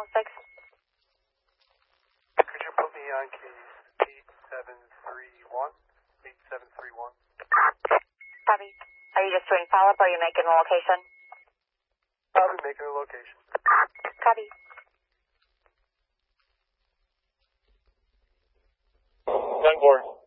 106. Could you put me on case 8731? 8731. Copy. Are you just doing follow-up or are you making a location? I'll be making a location. Copy. 10-4.